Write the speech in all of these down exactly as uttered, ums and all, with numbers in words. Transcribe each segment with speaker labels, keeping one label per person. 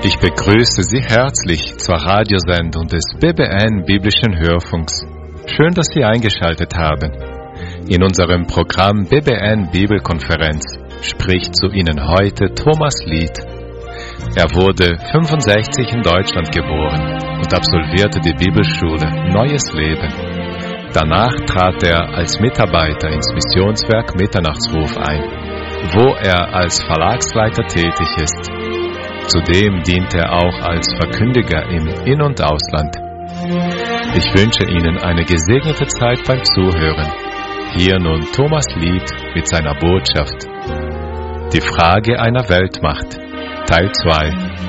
Speaker 1: Ich begrüße Sie herzlich zur Radiosendung des B B N Biblischen Hörfunks. Schön, dass Sie eingeschaltet haben. In unserem Programm B B N Bibelkonferenz spricht zu Ihnen heute Thomas Lied. Er wurde fünfundsechzig in Deutschland geboren und absolvierte die Bibelschule Neues Leben. Danach trat er als Mitarbeiter ins Missionswerk Mitternachtsruf ein, wo er als Verlagsleiter tätig ist. Zudem dient er auch als Verkündiger im In- und Ausland. Ich wünsche Ihnen eine gesegnete Zeit beim Zuhören. Hier nun Thomas Lied mit seiner Botschaft. Die Frage einer Weltmacht, Teil zwei.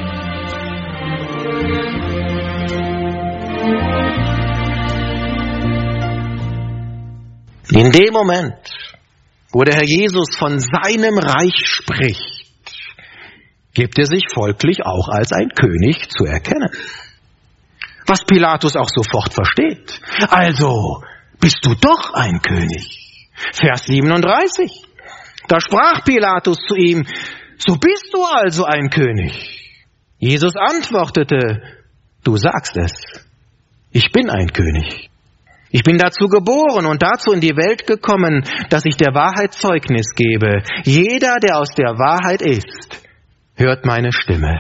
Speaker 2: In dem Moment, wo der Herr Jesus von seinem Reich spricht, gibt er sich folglich auch als ein König zu erkennen. Was Pilatus auch sofort versteht. Also bist du doch ein König. Vers siebenunddreißig. Da sprach Pilatus zu ihm, so bist du also ein König. Jesus antwortete, du sagst es. Ich bin ein König. Ich bin dazu geboren und dazu in die Welt gekommen, dass ich der Wahrheit Zeugnis gebe. Jeder, der aus der Wahrheit ist, hört meine Stimme.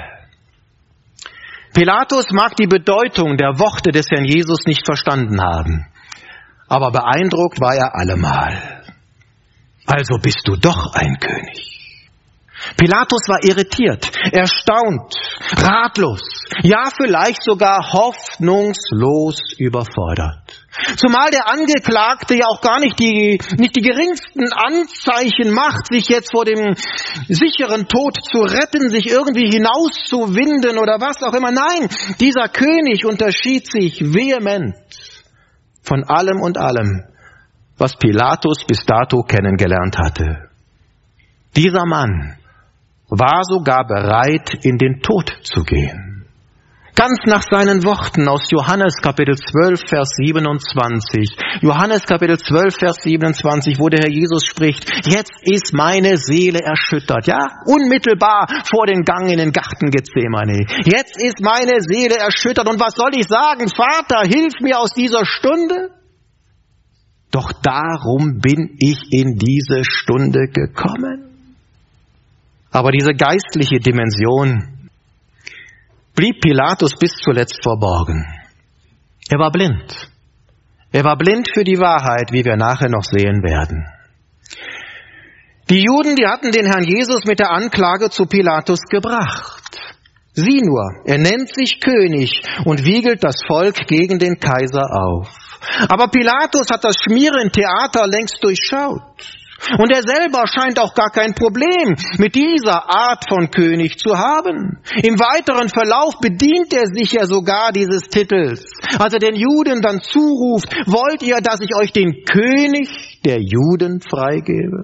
Speaker 2: Pilatus mag die Bedeutung der Worte des Herrn Jesus nicht verstanden haben, aber beeindruckt war er allemal. Also bist du doch ein König. Pilatus war irritiert, erstaunt, ratlos, ja vielleicht sogar hoffnungslos überfordert. Zumal der Angeklagte ja auch gar nicht die, nicht die geringsten Anzeichen macht, sich jetzt vor dem sicheren Tod zu retten, sich irgendwie hinauszuwinden oder was auch immer. Nein, dieser König unterschied sich vehement von allem und allem, was Pilatus bis dato kennengelernt hatte. Dieser Mann war sogar bereit, in den Tod zu gehen. Ganz nach seinen Worten aus Johannes Kapitel zwölf, Vers siebenundzwanzig. Johannes Kapitel zwölf, Vers siebenundzwanzig, wo der Herr Jesus spricht, jetzt ist meine Seele erschüttert, ja, unmittelbar vor den Gang in den Garten Gethsemane. Jetzt ist meine Seele erschüttert und was soll ich sagen? Vater, hilf mir aus dieser Stunde. Doch darum bin ich in diese Stunde gekommen. Aber diese geistliche Dimension blieb Pilatus bis zuletzt verborgen. Er war blind. Er war blind für die Wahrheit, wie wir nachher noch sehen werden. Die Juden, die hatten den Herrn Jesus mit der Anklage zu Pilatus gebracht. Sieh nur, er nennt sich König und wiegelt das Volk gegen den Kaiser auf. Aber Pilatus hat das Schmierentheater längst durchschaut. Und er selber scheint auch gar kein Problem mit dieser Art von König zu haben. Im weiteren Verlauf bedient er sich ja sogar dieses Titels. Als er den Juden dann zuruft, wollt ihr, dass ich euch den König der Juden freigebe?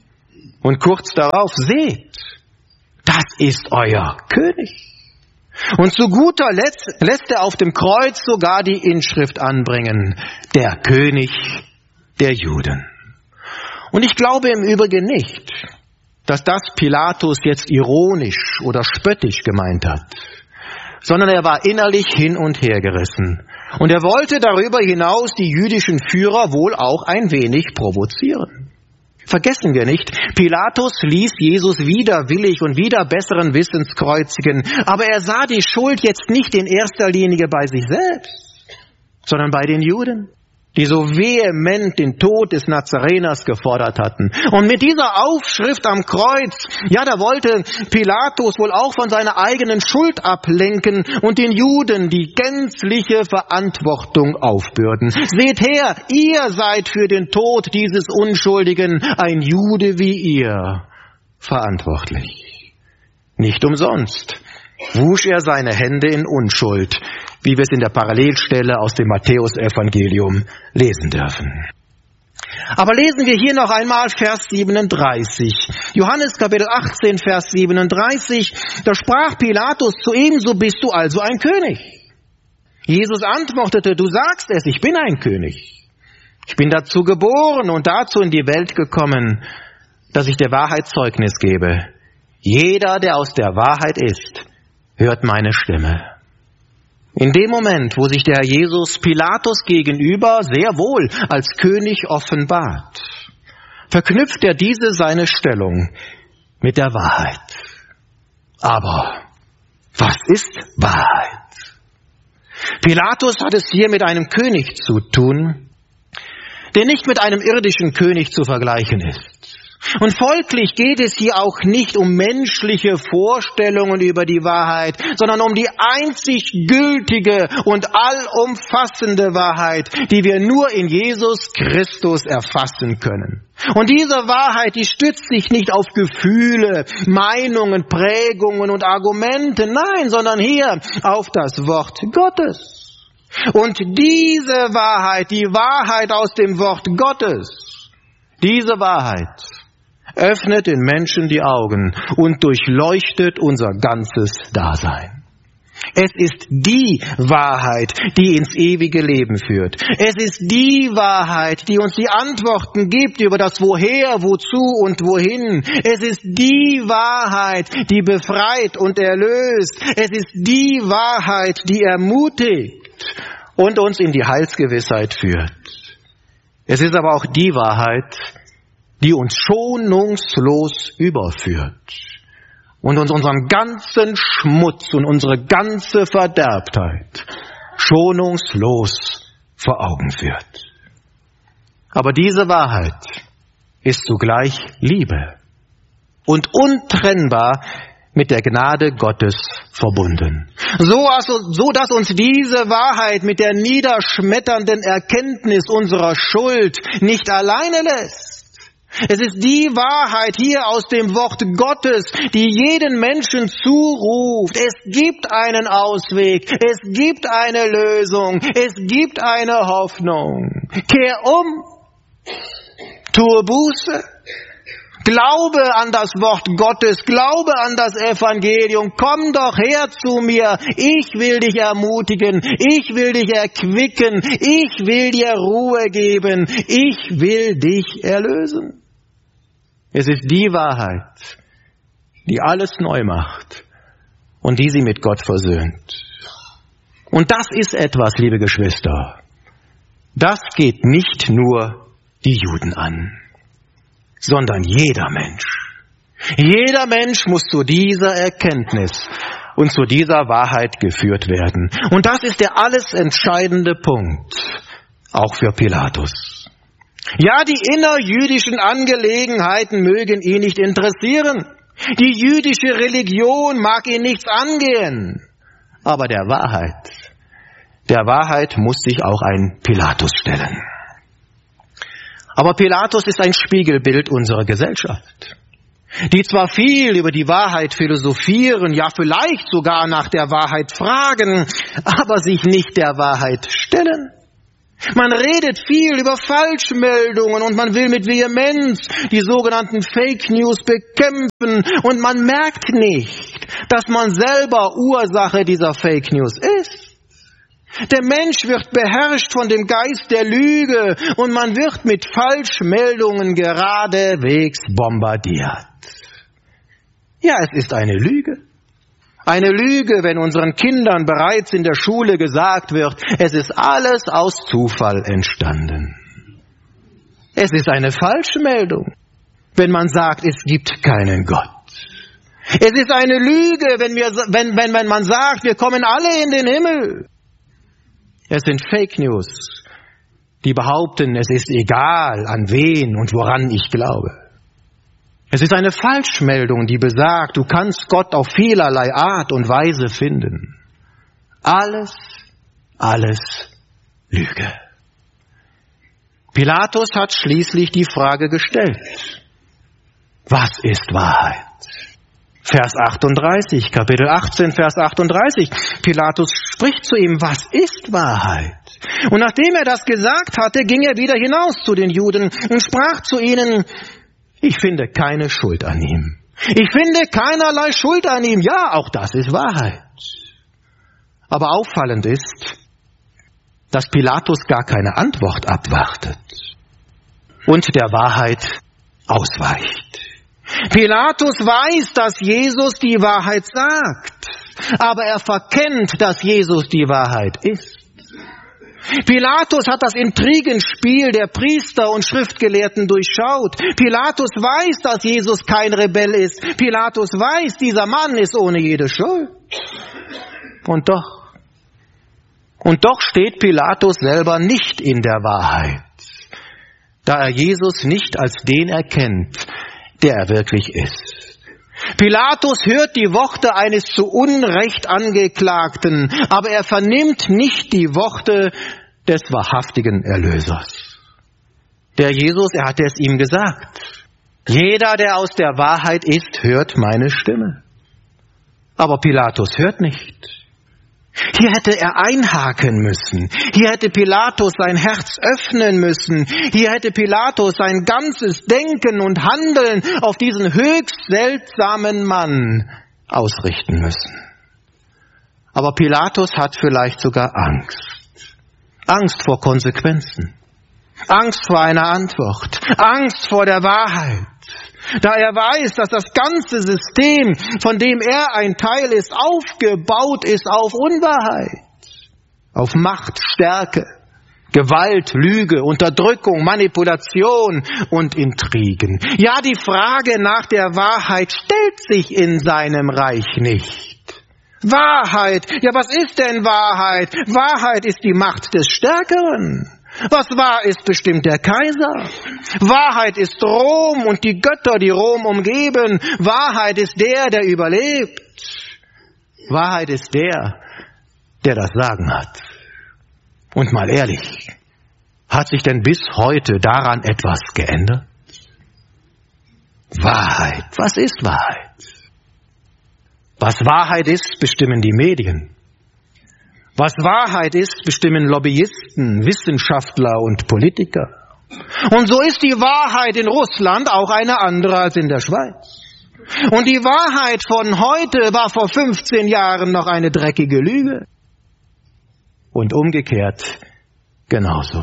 Speaker 2: Und kurz darauf, seht, das ist euer König. Und zu guter Letzt lässt er auf dem Kreuz sogar die Inschrift anbringen, der König der Juden. Und ich glaube im Übrigen nicht, dass das Pilatus jetzt ironisch oder spöttisch gemeint hat, sondern er war innerlich hin und her gerissen. Und er wollte darüber hinaus die jüdischen Führer wohl auch ein wenig provozieren. Vergessen wir nicht, Pilatus ließ Jesus widerwillig und wider besseren Wissens kreuzigen, aber er sah die Schuld jetzt nicht in erster Linie bei sich selbst, sondern bei den Juden, die so vehement den Tod des Nazareners gefordert hatten. Und mit dieser Aufschrift am Kreuz, ja, da wollte Pilatus wohl auch von seiner eigenen Schuld ablenken und den Juden die gänzliche Verantwortung aufbürden. Seht her, ihr seid für den Tod dieses Unschuldigen, ein Jude wie ihr, verantwortlich. Nicht umsonst wusch er seine Hände in Unschuld, wie wir es in der Parallelstelle aus dem Matthäus-Evangelium lesen dürfen. Aber lesen wir hier noch einmal Vers siebenunddreißig. Johannes Kapitel achtzehn, Vers siebenunddreißig. Da sprach Pilatus zu ihm, so bist du also ein König. Jesus antwortete, du sagst es, ich bin ein König. Ich bin dazu geboren und dazu in die Welt gekommen, dass ich der Wahrheit Zeugnis gebe. Jeder, der aus der Wahrheit ist, hört meine Stimme. In dem Moment, wo sich der Herr Jesus Pilatus gegenüber sehr wohl als König offenbart, verknüpft er diese seine Stellung mit der Wahrheit. Aber was ist Wahrheit? Pilatus hat es hier mit einem König zu tun, der nicht mit einem irdischen König zu vergleichen ist. Und folglich geht es hier auch nicht um menschliche Vorstellungen über die Wahrheit, sondern um die einzig gültige und allumfassende Wahrheit, die wir nur in Jesus Christus erfassen können. Und diese Wahrheit, die stützt sich nicht auf Gefühle, Meinungen, Prägungen und Argumente, nein, sondern hier auf das Wort Gottes. Und diese Wahrheit, die Wahrheit aus dem Wort Gottes, diese Wahrheit öffnet den Menschen die Augen und durchleuchtet unser ganzes Dasein. Es ist die Wahrheit, die ins ewige Leben führt. Es ist die Wahrheit, die uns die Antworten gibt über das Woher, Wozu und Wohin. Es ist die Wahrheit, die befreit und erlöst. Es ist die Wahrheit, die ermutigt und uns in die Heilsgewissheit führt. Es ist aber auch die Wahrheit, die uns schonungslos überführt und uns unseren ganzen Schmutz und unsere ganze Verderbtheit schonungslos vor Augen führt. Aber diese Wahrheit ist zugleich Liebe und untrennbar mit der Gnade Gottes verbunden. So, also, so dass uns diese Wahrheit mit der niederschmetternden Erkenntnis unserer Schuld nicht alleine lässt. Es ist die Wahrheit hier aus dem Wort Gottes, die jeden Menschen zuruft. Es gibt einen Ausweg, es gibt eine Lösung, es gibt eine Hoffnung. Kehr um, tue Buße, glaube an das Wort Gottes, glaube an das Evangelium, komm doch her zu mir, ich will dich ermutigen, ich will dich erquicken, ich will dir Ruhe geben, ich will dich erlösen. Es ist die Wahrheit, die alles neu macht und die sie mit Gott versöhnt. Und das ist etwas, liebe Geschwister, das geht nicht nur die Juden an, sondern jeder Mensch. Jeder Mensch muss zu dieser Erkenntnis und zu dieser Wahrheit geführt werden. Und das ist der alles entscheidende Punkt, auch für Pilatus. Ja, die innerjüdischen Angelegenheiten mögen ihn nicht interessieren. Die jüdische Religion mag ihn nichts angehen. Aber der Wahrheit, der Wahrheit muss sich auch ein Pilatus stellen. Aber Pilatus ist ein Spiegelbild unserer Gesellschaft, die zwar viel über die Wahrheit philosophieren, ja vielleicht sogar nach der Wahrheit fragen, aber sich nicht der Wahrheit stellen. Man redet viel über Falschmeldungen und man will mit Vehemenz die sogenannten Fake News bekämpfen und man merkt nicht, dass man selber Ursache dieser Fake News ist. Der Mensch wird beherrscht von dem Geist der Lüge und man wird mit Falschmeldungen geradewegs bombardiert. Ja, es ist eine Lüge. Eine Lüge, wenn unseren Kindern bereits in der Schule gesagt wird, es ist alles aus Zufall entstanden. Es ist eine Falschmeldung, wenn man sagt, es gibt keinen Gott. Es ist eine Lüge, wenn, wir, wenn, wenn, wenn man sagt, wir kommen alle in den Himmel. Es sind Fake News, die behaupten, es ist egal, an wen und woran ich glaube. Es ist eine Falschmeldung, die besagt, du kannst Gott auf vielerlei Art und Weise finden. Alles, alles Lüge. Pilatus hat schließlich die Frage gestellt, was ist Wahrheit? Vers achtunddreißig, Kapitel achtzehn, Vers achtunddreißig. Pilatus spricht zu ihm, was ist Wahrheit? Und nachdem er das gesagt hatte, ging er wieder hinaus zu den Juden und sprach zu ihnen, ich finde keine Schuld an ihm. Ich finde keinerlei Schuld an ihm. Ja, auch das ist Wahrheit. Aber auffallend ist, dass Pilatus gar keine Antwort abwartet und der Wahrheit ausweicht. Pilatus weiß, dass Jesus die Wahrheit sagt. aber er verkennt, dass Jesus die Wahrheit ist. Pilatus hat das Intrigenspiel der Priester und Schriftgelehrten durchschaut. Pilatus weiß, dass Jesus kein Rebell ist. Pilatus weiß, dieser Mann ist ohne jede Schuld. Und doch, und doch steht Pilatus selber nicht in der Wahrheit, da er Jesus nicht als den erkennt, der er wirklich ist. Pilatus hört die Worte eines zu Unrecht Angeklagten, aber er vernimmt nicht die Worte des wahrhaftigen Erlösers. Der Jesus, er hatte es ihm gesagt. Jeder, der aus der Wahrheit ist, hört meine Stimme. Aber Pilatus hört nicht. Hier hätte er einhaken müssen. Hier hätte Pilatus sein Herz öffnen müssen. Hier hätte Pilatus sein ganzes Denken und Handeln auf diesen höchst seltsamen Mann ausrichten müssen. Aber Pilatus hat vielleicht sogar Angst. Angst vor Konsequenzen. Angst vor einer Antwort. Angst vor der Wahrheit. Da er weiß, dass das ganze System, von dem er ein Teil ist, aufgebaut ist auf Unwahrheit, auf Macht, Stärke, Gewalt, Lüge, Unterdrückung, Manipulation und Intrigen. Ja, die Frage nach der Wahrheit stellt sich in seinem Reich nicht. Wahrheit, ja, was ist denn Wahrheit? Wahrheit ist die Macht des Stärkeren. Was wahr ist, bestimmt der Kaiser. Wahrheit ist Rom und die Götter, die Rom umgeben. Wahrheit ist der, der überlebt. Wahrheit ist der, der das Sagen hat. Und mal ehrlich, hat sich denn bis heute daran etwas geändert? Wahrheit, was ist Wahrheit? Was Wahrheit ist, bestimmen die Medien. Was Wahrheit ist, bestimmen Lobbyisten, Wissenschaftler und Politiker. Und so ist die Wahrheit in Russland auch eine andere als in der Schweiz. Und die Wahrheit von heute war vor fünfzehn Jahren noch eine dreckige Lüge. Und umgekehrt genauso.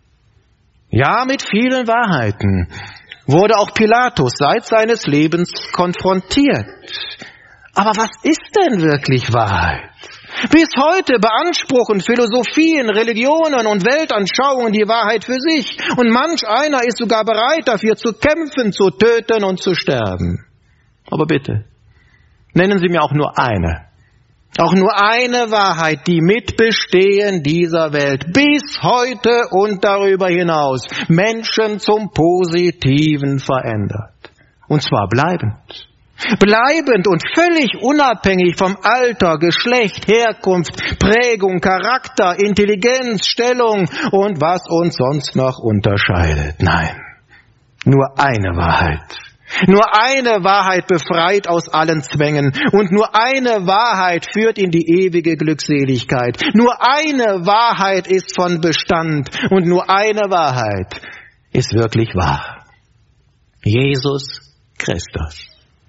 Speaker 2: Ja, mit vielen Wahrheiten wurde auch Pilatus seit seines Lebens konfrontiert. Aber was ist denn wirklich Wahrheit? Bis heute beanspruchen Philosophien, Religionen und Weltanschauungen die Wahrheit für sich. Und manch einer ist sogar bereit, dafür zu kämpfen, zu töten und zu sterben. Aber bitte, nennen Sie mir auch nur eine. Auch nur eine Wahrheit, die mit Bestehen dieser Welt bis heute und darüber hinaus Menschen zum Positiven verändert. Und zwar bleibend. Bleibend und völlig unabhängig vom Alter, Geschlecht, Herkunft, Prägung, Charakter, Intelligenz, Stellung und was uns sonst noch unterscheidet. Nein, nur eine Wahrheit. Nur eine Wahrheit befreit aus allen Zwängen und nur eine Wahrheit führt in die ewige Glückseligkeit. Nur eine Wahrheit ist von Bestand und nur eine Wahrheit ist wirklich wahr. Jesus Christus.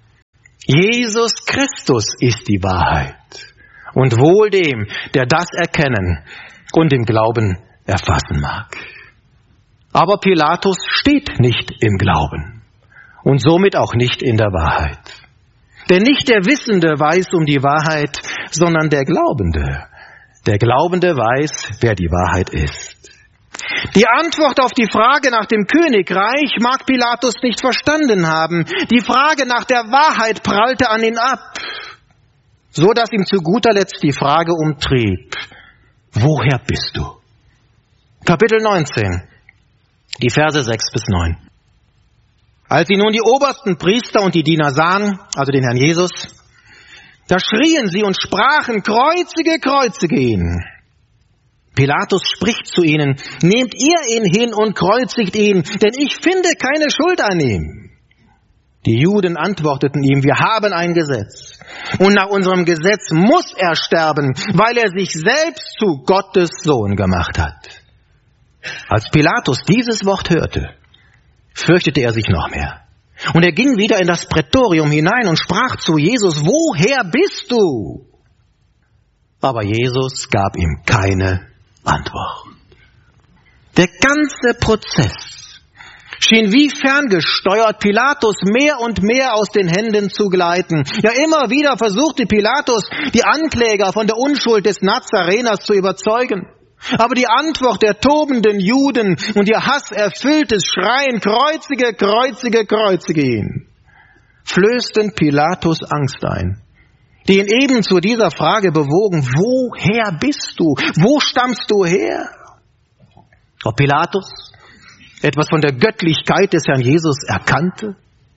Speaker 2: Jesus Christus ist die Wahrheit. Und wohl dem, der das erkennen und im Glauben erfassen mag. Aber Pilatus steht nicht im Glauben und somit auch nicht in der Wahrheit. Denn nicht der Wissende weiß um die Wahrheit, sondern der Glaubende. Der Glaubende weiß, wer die Wahrheit ist. Die Antwort auf die Frage nach dem Königreich mag Pilatus nicht verstanden haben. Die Frage nach der Wahrheit prallte an ihn ab, so dass ihm zu guter Letzt die Frage umtrieb: Woher bist du? Kapitel neunzehn, die Verse sechs bis neun. Als sie nun die obersten Priester und die Diener sahen, also den Herrn Jesus, da schrien sie und sprachen: Kreuzige, kreuzige ihn. Pilatus spricht zu ihnen: Nehmt ihr ihn hin und kreuzigt ihn, denn ich finde keine Schuld an ihm. Die Juden antworteten ihm: Wir haben ein Gesetz, und nach unserem Gesetz muss er sterben, weil er sich selbst zu Gottes Sohn gemacht hat. Als Pilatus dieses Wort hörte, fürchtete er sich noch mehr. Und er ging wieder in das Prätorium hinein und sprach zu Jesus: Woher bist du? Aber Jesus gab ihm keine Antwort. Der ganze Prozess schien wie ferngesteuert Pilatus mehr und mehr aus den Händen zu gleiten. Ja, immer wieder versuchte Pilatus, die Ankläger von der Unschuld des Nazareners zu überzeugen. Aber die Antwort der tobenden Juden und ihr hasserfülltes Schreien, kreuzige, kreuzige, kreuzige ihn, flößten Pilatus Angst ein, die ihn eben zu dieser Frage bewogen: Woher bist du? Wo stammst du her? Ob Pilatus etwas von der Göttlichkeit des Herrn Jesus erkannte?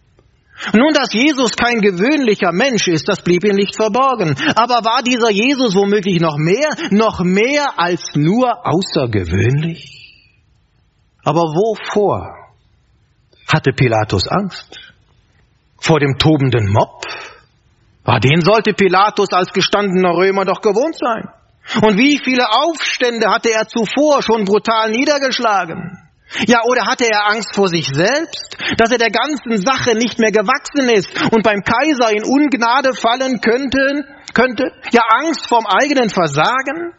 Speaker 2: Nun, dass Jesus kein gewöhnlicher Mensch ist, das blieb ihm nicht verborgen. Aber war dieser Jesus womöglich noch mehr, noch mehr als nur außergewöhnlich? Aber wovor hatte Pilatus Angst? Vor dem tobenden Mob? Ah, den sollte Pilatus als gestandener Römer doch gewohnt sein. Und wie viele Aufstände hatte er zuvor schon brutal niedergeschlagen? Ja, oder hatte er Angst vor sich selbst, dass er der ganzen Sache nicht mehr gewachsen ist und beim Kaiser in Ungnade fallen könnte? könnte? Ja, Angst vorm eigenen Versagen?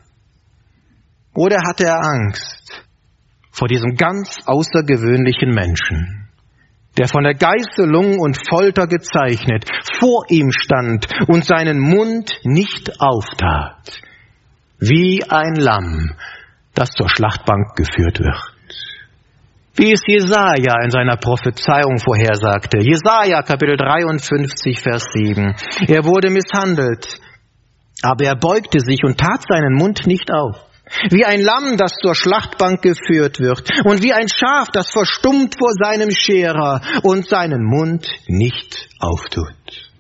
Speaker 2: Oder hatte er Angst vor diesem ganz außergewöhnlichen Menschen, der von der Geißelung und Folter gezeichnet vor ihm stand und seinen Mund nicht auftat, wie ein Lamm, das zur Schlachtbank geführt wird? Wie es Jesaja in seiner Prophezeiung vorhersagte. Jesaja Kapitel dreiundfünfzig, Vers sieben. Er wurde misshandelt, aber er beugte sich und tat seinen Mund nicht auf. Wie ein Lamm, das zur Schlachtbank geführt wird, und wie ein Schaf, das verstummt vor seinem Scherer und seinen Mund nicht auftut.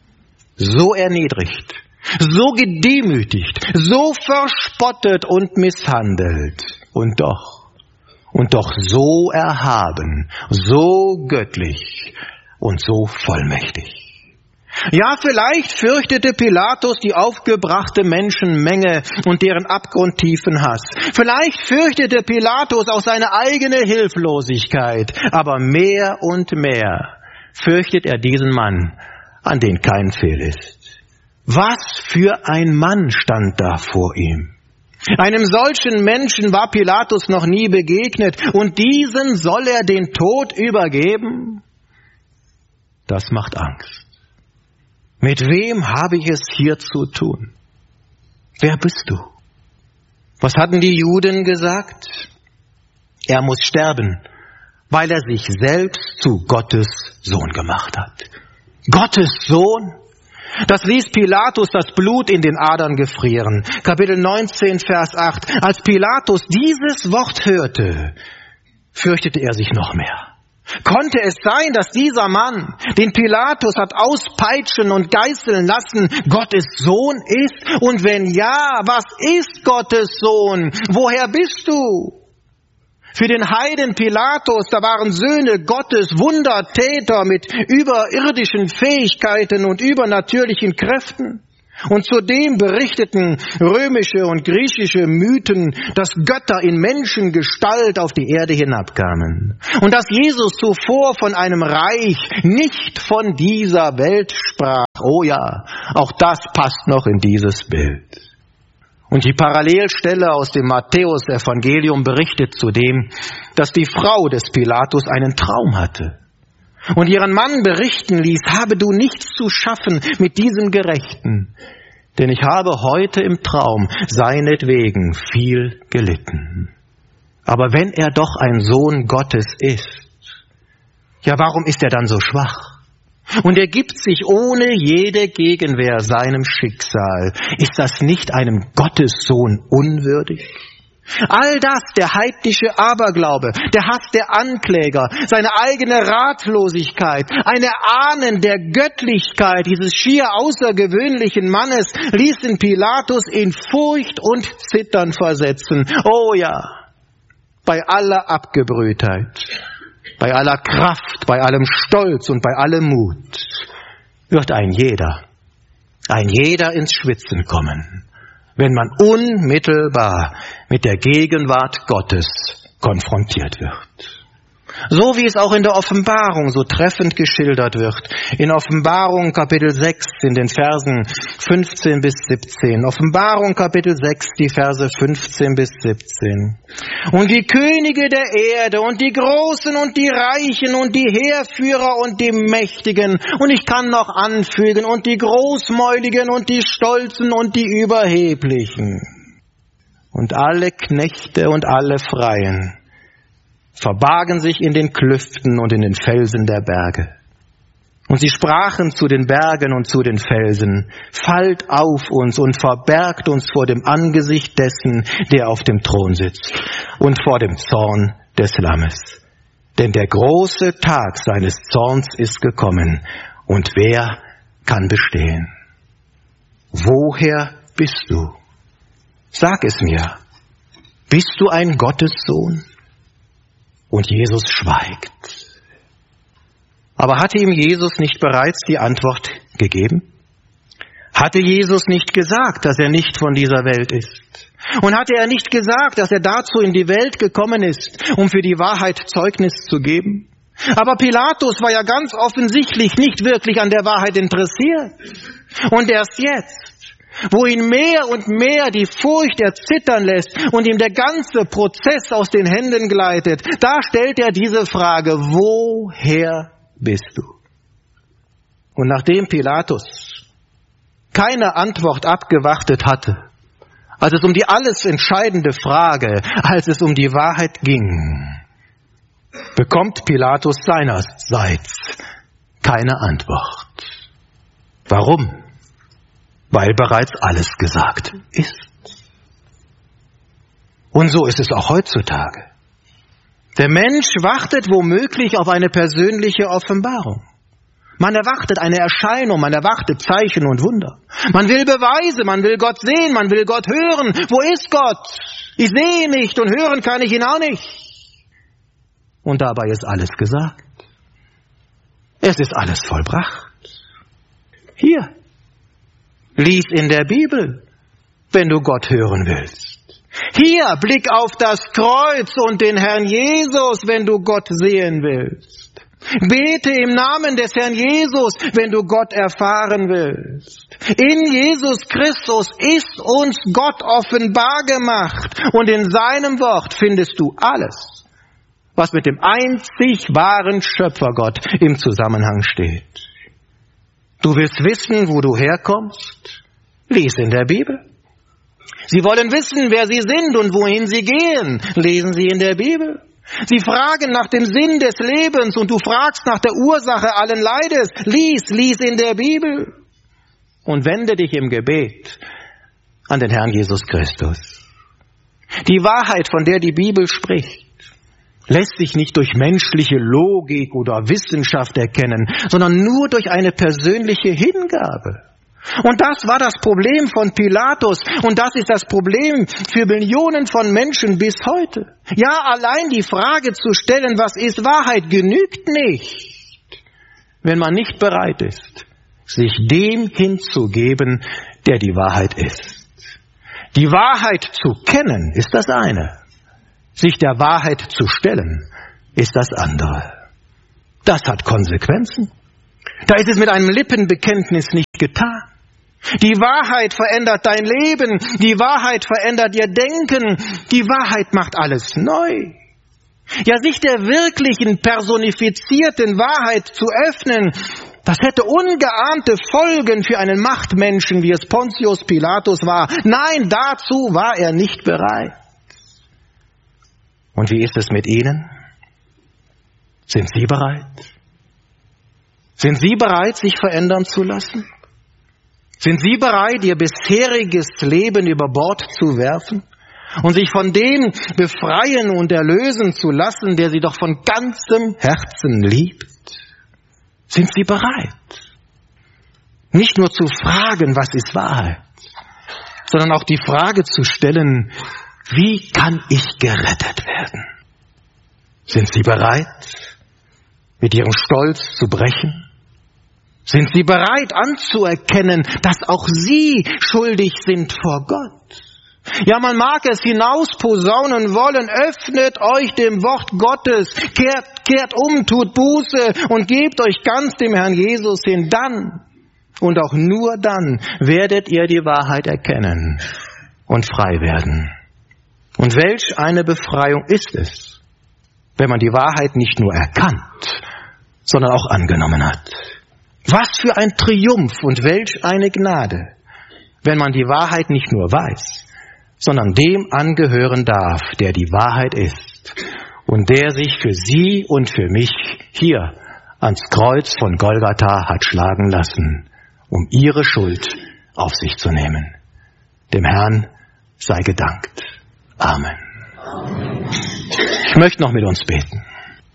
Speaker 2: So erniedrigt, so gedemütigt, so verspottet und misshandelt, und doch Und doch so erhaben, so göttlich und so vollmächtig. Ja, vielleicht fürchtete Pilatus die aufgebrachte Menschenmenge und deren abgrundtiefen Hass. Vielleicht fürchtete Pilatus auch seine eigene Hilflosigkeit. Aber mehr und mehr fürchtet er diesen Mann, an den kein Fehl ist. Was für ein Mann stand da vor ihm? Einem solchen Menschen war Pilatus noch nie begegnet, und diesen soll er den Tod übergeben? Das macht Angst. Mit wem habe ich es hier zu tun? Wer bist du? Was hatten die Juden gesagt? Er muss sterben, weil er sich selbst zu Gottes Sohn gemacht hat. Gottes Sohn? Das ließ Pilatus das Blut in den Adern gefrieren. Kapitel neunzehn, Vers acht. Als Pilatus dieses Wort hörte, fürchtete er sich noch mehr. Konnte es sein, dass dieser Mann, den Pilatus hat auspeitschen und geißeln lassen, Gottes Sohn ist? Und wenn ja, was ist Gottes Sohn? Woher bist du? Für den Heiden Pilatus, da waren Söhne Gottes Wundertäter mit überirdischen Fähigkeiten und übernatürlichen Kräften. Und zudem berichteten römische und griechische Mythen, dass Götter in Menschengestalt auf die Erde hinabkamen. Und dass Jesus zuvor von einem Reich nicht von dieser Welt sprach. Oh ja, auch das passt noch in dieses Bild. Und die Parallelstelle aus dem Matthäus-Evangelium berichtet zudem, dass die Frau des Pilatus einen Traum hatte und ihren Mann berichten ließ: Habe du nichts zu schaffen mit diesem Gerechten, denn ich habe heute im Traum seinetwegen viel gelitten. Aber wenn er doch ein Sohn Gottes ist, ja, warum ist er dann so schwach? Und er gibt sich ohne jede Gegenwehr seinem Schicksal. Ist das nicht einem Gottessohn unwürdig? All das, der heidnische Aberglaube, der Hass der Ankläger, seine eigene Ratlosigkeit, eine Ahnen der Göttlichkeit dieses schier außergewöhnlichen Mannes, ließen Pilatus in Furcht und Zittern versetzen. Oh ja, bei aller Abgebrühtheit, bei aller Kraft, bei allem Stolz und bei allem Mut wird ein jeder, ein jeder ins Schwitzen kommen, wenn man unmittelbar mit der Gegenwart Gottes konfrontiert wird. So wie es auch in der Offenbarung so treffend geschildert wird. In Offenbarung Kapitel sechs in den Versen fünfzehn bis siebzehn. Offenbarung Kapitel sechs, die Verse fünfzehn bis siebzehn. Und die Könige der Erde und die Großen und die Reichen und die Heerführer und die Mächtigen. Und ich kann noch anfügen, und die Großmäuligen und die Stolzen und die Überheblichen. Und alle Knechte und alle Freien verbargen sich in den Klüften und in den Felsen der Berge. Und sie sprachen zu den Bergen und zu den Felsen: Fallt auf uns und verbergt uns vor dem Angesicht dessen, der auf dem Thron sitzt, und vor dem Zorn des Lammes. Denn der große Tag seines Zorns ist gekommen, und wer kann bestehen? Woher bist du? Sag es mir. Bist du ein Gottessohn? Und Jesus schweigt. Aber hatte ihm Jesus nicht bereits die Antwort gegeben? Hatte Jesus nicht gesagt, dass er nicht von dieser Welt ist? Und hatte er nicht gesagt, dass er dazu in die Welt gekommen ist, um für die Wahrheit Zeugnis zu geben? Aber Pilatus war ja ganz offensichtlich nicht wirklich an der Wahrheit interessiert. Und erst jetzt, wo ihn mehr und mehr die Furcht erzittern lässt und ihm der ganze Prozess aus den Händen gleitet, da stellt er diese Frage: Woher bist du? Und nachdem Pilatus keine Antwort abgewartet hatte, als es um die alles entscheidende Frage, als es um die Wahrheit ging, bekommt Pilatus seinerseits keine Antwort. Warum? Weil bereits alles gesagt ist. Und so ist es auch heutzutage. Der Mensch wartet womöglich auf eine persönliche Offenbarung. Man erwartet eine Erscheinung, man erwartet Zeichen und Wunder. Man will Beweise, man will Gott sehen, man will Gott hören. Wo ist Gott? Ich sehe ihn nicht und hören kann ich ihn auch nicht. Und dabei ist alles gesagt. Es ist alles vollbracht. Hier. Lies in der Bibel, wenn du Gott hören willst. Hier, blick auf das Kreuz und den Herrn Jesus, wenn du Gott sehen willst. Bete im Namen des Herrn Jesus, wenn du Gott erfahren willst. In Jesus Christus ist uns Gott offenbar gemacht und in seinem Wort findest du alles, was mit dem einzig wahren Schöpfergott im Zusammenhang steht. Du willst wissen, wo du herkommst? Lies in der Bibel. Sie wollen wissen, wer sie sind und wohin sie gehen? Lesen sie in der Bibel. Sie fragen nach dem Sinn des Lebens und du fragst nach der Ursache allen Leides. Lies, lies in der Bibel. Und wende dich im Gebet an den Herrn Jesus Christus. Die Wahrheit, von der die Bibel spricht, lässt sich nicht durch menschliche Logik oder Wissenschaft erkennen, sondern nur durch eine persönliche Hingabe. Und das war das Problem von Pilatus und das ist das Problem für Millionen von Menschen bis heute. Ja, allein die Frage zu stellen, was ist Wahrheit, genügt nicht, wenn man nicht bereit ist, sich dem hinzugeben, der die Wahrheit ist. Die Wahrheit zu kennen ist das eine. Sich der Wahrheit zu stellen, ist das andere. Das hat Konsequenzen. Da ist es mit einem Lippenbekenntnis nicht getan. Die Wahrheit verändert dein Leben. Die Wahrheit verändert ihr Denken. Die Wahrheit macht alles neu. Ja, sich der wirklichen, personifizierten Wahrheit zu öffnen, das hätte ungeahnte Folgen für einen Machtmenschen, wie es Pontius Pilatus war. Nein, dazu war er nicht bereit. Und wie ist es mit Ihnen? Sind Sie bereit? Sind Sie bereit, sich verändern zu lassen? Sind Sie bereit, Ihr bisheriges Leben über Bord zu werfen und sich von dem befreien und erlösen zu lassen, der Sie doch von ganzem Herzen liebt? Sind Sie bereit? Nicht nur zu fragen, was ist Wahrheit, sondern auch die Frage zu stellen, wie kann ich gerettet werden? Sind Sie bereit, mit Ihrem Stolz zu brechen? Sind Sie bereit anzuerkennen, dass auch Sie schuldig sind vor Gott? Ja, man mag es hinausposaunen wollen, öffnet euch dem Wort Gottes, kehrt, kehrt um, tut Buße und gebt euch ganz dem Herrn Jesus hin. Dann und auch nur dann werdet ihr die Wahrheit erkennen und frei werden. Und welch eine Befreiung ist es, wenn man die Wahrheit nicht nur erkannt, sondern auch angenommen hat. Was für ein Triumph und welch eine Gnade, wenn man die Wahrheit nicht nur weiß, sondern dem angehören darf, der die Wahrheit ist und der sich für sie und für mich hier ans Kreuz von Golgatha hat schlagen lassen, um ihre Schuld auf sich zu nehmen. Dem Herrn sei gedankt. Amen. Amen. Ich möchte noch mit uns beten.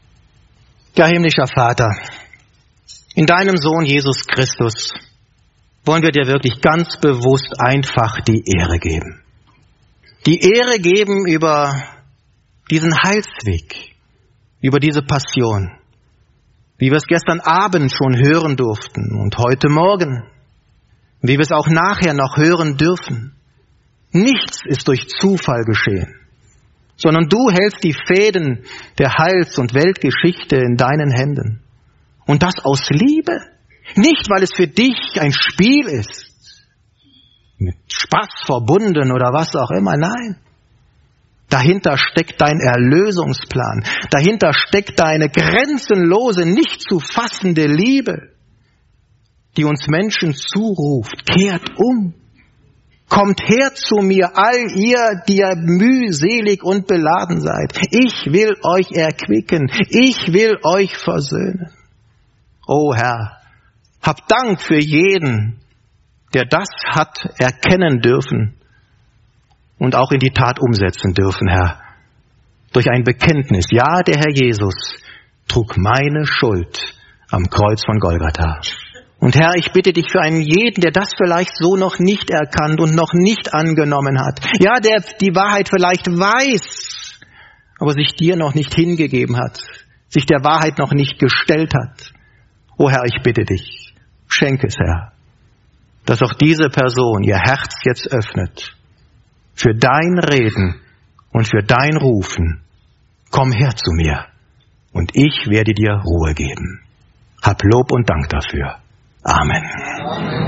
Speaker 2: Ja, himmlischer Vater, in deinem Sohn Jesus Christus wollen wir dir wirklich ganz bewusst einfach die Ehre geben. Die Ehre geben über diesen Heilsweg, über diese Passion, wie wir es gestern Abend schon hören durften und heute Morgen, wie wir es auch nachher noch hören dürfen. Nichts ist durch Zufall geschehen, sondern du hältst die Fäden der Heils- und Weltgeschichte in deinen Händen. Und das aus Liebe, nicht weil es für dich ein Spiel ist, mit Spaß verbunden oder was auch immer, nein. Dahinter steckt dein Erlösungsplan. Dahinter steckt deine grenzenlose, nicht zu fassende Liebe, die uns Menschen zuruft. Kehrt um. Kommt her zu mir, all ihr, die ihr mühselig und beladen seid. Ich will euch erquicken. Ich will euch versöhnen. O Herr, hab Dank für jeden, der das hat erkennen dürfen und auch in die Tat umsetzen dürfen, Herr. Durch ein Bekenntnis, ja, der Herr Jesus trug meine Schuld am Kreuz von Golgatha. Und Herr, ich bitte dich für einen jeden, der das vielleicht so noch nicht erkannt und noch nicht angenommen hat. Ja, der die Wahrheit vielleicht weiß, aber sich dir noch nicht hingegeben hat, sich der Wahrheit noch nicht gestellt hat. O Herr, ich bitte dich, schenk es, Herr, dass auch diese Person ihr Herz jetzt öffnet für dein Reden und für dein Rufen. Komm her zu mir und ich werde dir Ruhe geben. Hab Lob und Dank dafür. Amen. Amen.